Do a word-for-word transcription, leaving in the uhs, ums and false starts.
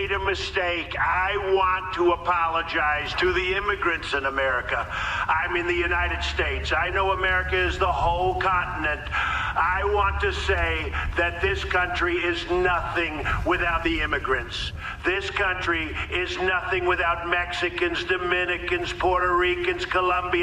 made a mistake. I want to apologize to the immigrants in America. I'm in the United States. I know America is the whole continent. I want to say that this country is nothing without the immigrants. This country is nothing without Mexicans, Dominicans, Puerto Ricans, Colombians.